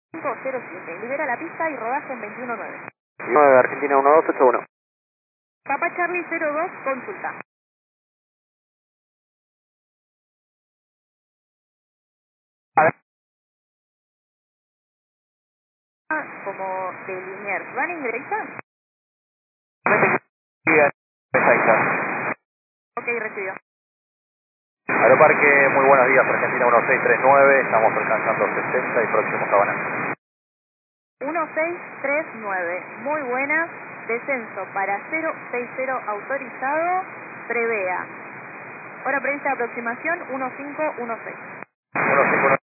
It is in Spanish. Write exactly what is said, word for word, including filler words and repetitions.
cinco cero siete. Libera la pista y rodaje en veintiuno nueve. nueve, Argentina uno dos ocho uno. Papa Charlie cero dos, consulta. Como de Liniers. ¿Running derecha? Exacto. Ok, recibió. Aeroparque, muy buenos días, Argentina uno seis tres nueve, estamos alcanzando sesenta y próximo Cabana. uno seis tres nueve. Muy buenas. Descenso para cero seis cero autorizado. Prevea. Hora prevista de aproximación uno cinco uno seis. uno cinco uno